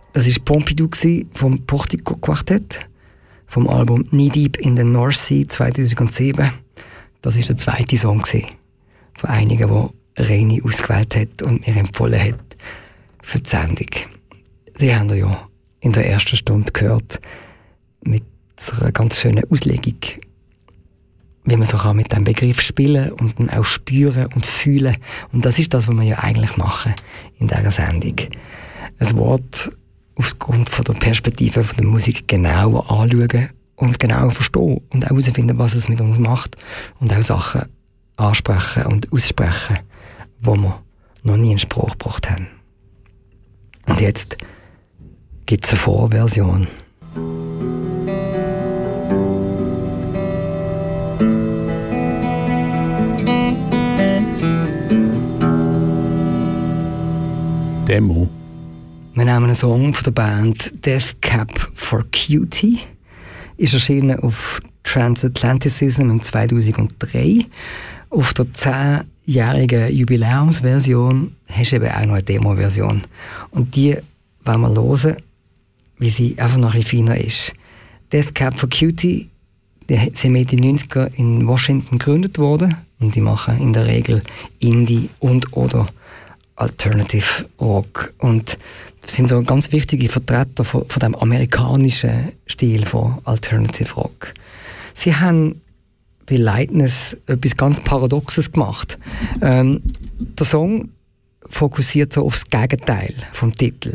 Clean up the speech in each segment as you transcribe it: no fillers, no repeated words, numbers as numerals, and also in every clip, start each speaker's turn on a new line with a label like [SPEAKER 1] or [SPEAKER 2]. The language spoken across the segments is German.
[SPEAKER 1] Das war Pompidou vom Portico Quartett, vom Album Knee Deep in the North Sea 2007. Das war der zweite Song von einigen, die Reini ausgewählt hat und mir empfohlen hat für die Sendung. Sie haben ja in der ersten Stunde gehört, mit einer ganz schönen Auslegung, wie man so kann mit dem Begriff spielen und dann auch spüren und fühlen. Und das ist das, was wir ja eigentlich machen in dieser Sendung. Ein Wort aufgrund von der Perspektive von der Musik genauer anschauen und genauer verstehen und auch herausfinden, was es mit uns macht und auch Sachen ansprechen und aussprechen, wo wir noch nie in Spruch gebracht haben. Und jetzt gibt es eine Vorversion.
[SPEAKER 2] Demo.
[SPEAKER 1] Wir nehmen einen Song von der Band Death Cab for Cutie. Ist erschienen auf Transatlanticism in 2003. Auf der 10-jährigen Jubiläumsversion hast du eben auch noch eine Demo-Version. Und die wollen wir hören, wie sie einfach noch ein bisschen feiner ist. Death Cab for Cutie, die sind in den 90er in Washington gegründet worden. Und die machen in der Regel Indie und oder Alternative Rock und sind so ganz wichtige Vertreter von dem amerikanischen Stil von Alternative Rock. Sie haben bei Lightness etwas ganz Paradoxes gemacht. Der Song fokussiert so auf das Gegenteil vom Titel.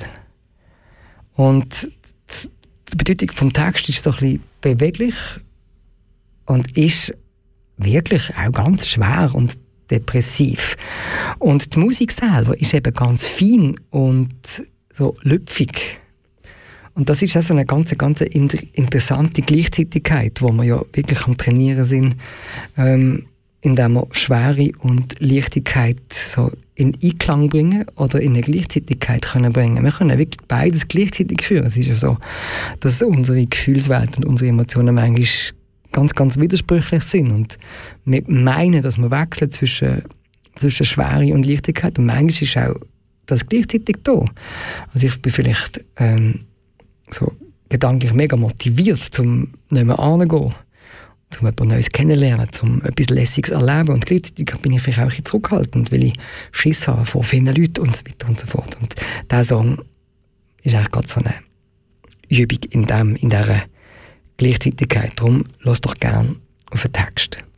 [SPEAKER 1] Und die Bedeutung vom Text ist so ein bisschen beweglich und ist wirklich auch ganz schwer und depressiv. Und die Musik selber ist eben ganz fein und so lüpfig. Und das ist auch so eine ganz interessante Gleichzeitigkeit, wo wir ja wirklich am Trainieren sind, indem wir Schwere und Leichtigkeit so in Einklang bringen oder in eine Gleichzeitigkeit können bringen. Wir können wirklich beides gleichzeitig führen. Es ist ja so, dass unsere Gefühlswelt und unsere Emotionen manchmal ganz widersprüchlich sind. Und wir meinen, dass wir wechseln zwischen Schwere und Leichtigkeit. Und manchmal ist auch das gleichzeitig da. Also ich bin vielleicht so gedanklich mega motiviert, um nicht mehr anzugehen, um etwas Neues kennenzulernen, um etwas Lässiges zu erleben. Und gleichzeitig bin ich vielleicht auch ein bisschen zurückhaltend, weil ich Schiss habe vor vielen Leuten und so weiter und so fort. Und dieser Song ist eigentlich gerade so eine Übung in dieser Gleichzeitigkeit. Darum lass doch gerne auf den Text.